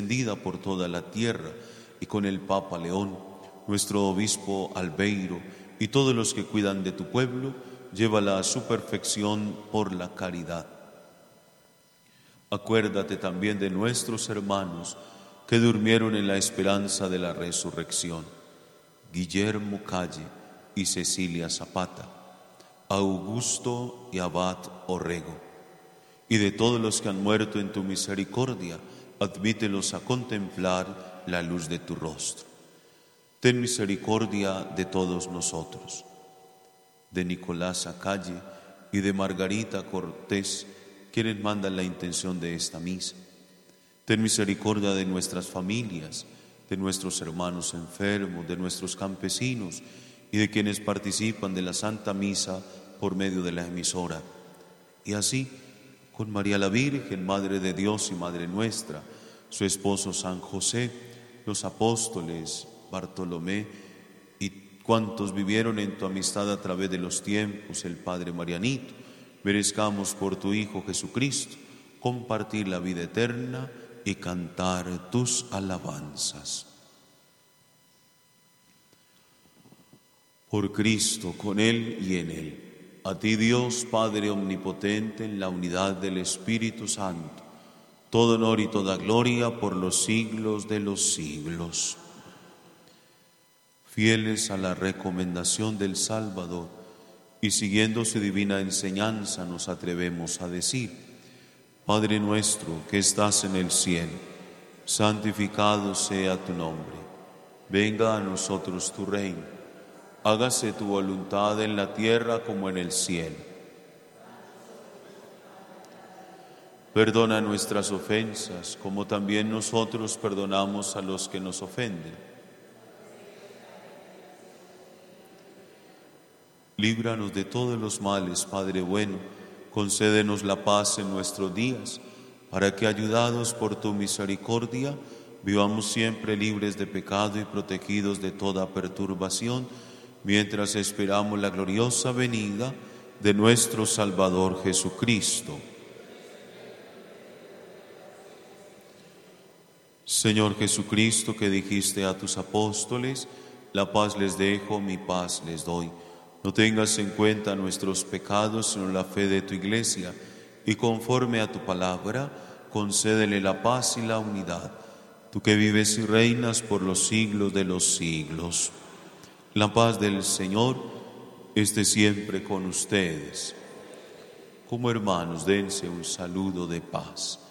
extendida por toda la tierra, y con el Papa León, nuestro obispo Albeiro, y todos los que cuidan de tu pueblo, llévala a su perfección por la caridad. Acuérdate también de nuestros hermanos que durmieron en la esperanza de la resurrección: Guillermo Calle y Cecilia Zapata, Augusto y Abad Orrego, y de todos los que han muerto en tu misericordia, admítelos a contemplar la luz de tu rostro. Ten misericordia de todos nosotros, de Nicolás Acalle y de Margarita Cortés, quienes mandan la intención de esta misa. Ten misericordia de nuestras familias, de nuestros hermanos enfermos, de nuestros campesinos y de quienes participan de la Santa Misa por medio de la emisora. Y así, con María la Virgen, Madre de Dios y Madre nuestra, su esposo San José, los apóstoles, Bartolomé y cuantos vivieron en tu amistad a través de los tiempos, el Padre Marianito, merezcamos por tu Hijo Jesucristo compartir la vida eterna y cantar tus alabanzas. Por Cristo, con Él y en Él, a ti Dios Padre Omnipotente, en la unidad del Espíritu Santo, todo honor y toda gloria por los siglos de los siglos. Fieles a la recomendación del Salvador y siguiendo su divina enseñanza, nos atrevemos a decir: Padre nuestro que estás en el cielo, santificado sea tu nombre. Venga a nosotros tu reino. Hágase tu voluntad en la tierra como en el cielo. Perdona nuestras ofensas, como también nosotros perdonamos a los que nos ofenden. Líbranos de todos los males, Padre bueno. Concédenos la paz en nuestros días, para que, ayudados por tu misericordia, vivamos siempre libres de pecado y protegidos de toda perturbación, mientras esperamos la gloriosa venida de nuestro Salvador Jesucristo. Señor Jesucristo, que dijiste a tus apóstoles: la paz les dejo, mi paz les doy. No tengas en cuenta nuestros pecados, sino la fe de tu Iglesia, y conforme a tu palabra, concédele la paz y la unidad. Tú que vives y reinas por los siglos de los siglos. La paz del Señor esté siempre con ustedes. Como hermanos, dense un saludo de paz.